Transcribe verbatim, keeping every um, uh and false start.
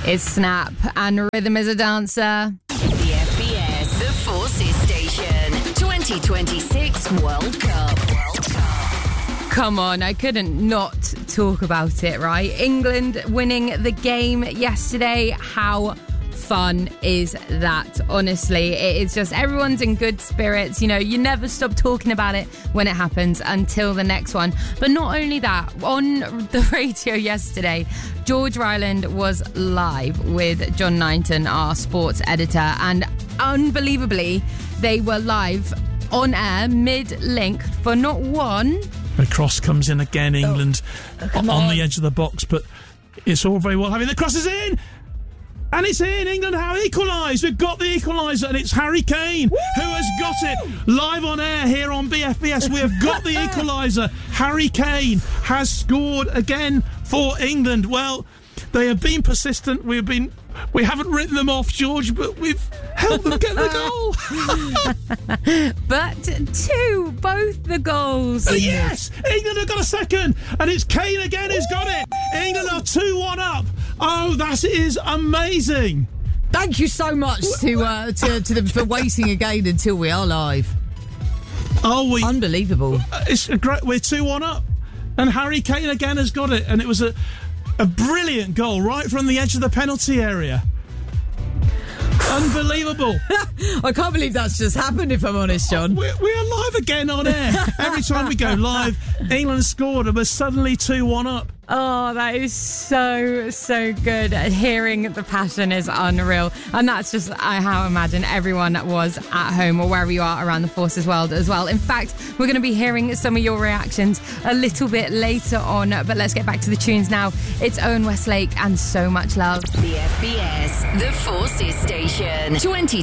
It's Snap and Rhythm is a Dancer. The F B S, the Forces Station, twenty twenty-six World Cup. World Cup. Come on, I couldn't not talk about it, right? England winning the game yesterday. How fun is that? Honestly, it is just everyone's in good spirits. You know, you never stop talking about it when it happens until the next one. But not only that, on the radio yesterday, George Ryland was live with John Knighton, our sports editor, and unbelievably, they were live on air mid-link for not one. The cross comes in again, England oh, on, on the edge of the box, but it's all very well having the cross is in. And it's in. England have equalised. We've got the equaliser, and it's Harry Kane Woo! Who has got it live on air here on B F B S. We have got the equaliser. Harry Kane has scored again for England. Well, they have been persistent. We've been, we haven't written them off, George, but we've helped them get the goal. But two, both the goals. Uh, yes, England have got a second, and it's Kane again who's got it. England are two one up. Oh, that is amazing. Thank you so much to uh, to, to them for waiting again until we are live. Oh, we unbelievable. It's a great. We're two one up, and Harry Kane again has got it, and it was a a brilliant goal right from the edge of the penalty area. Unbelievable. I can't believe that's just happened, if I'm honest, John. We're, we're live again on air. Every time we go live, England scored and we're suddenly two one up. Oh, that is so, so good. Hearing the passion is unreal. And that's just how I imagine everyone was at home or wherever you are around the Forces world as well. In fact, we're going to be hearing some of your reactions a little bit later on. But let's get back to the tunes now. It's Owen Westlake and So Much Love. The F B S, the Forces Station, twenty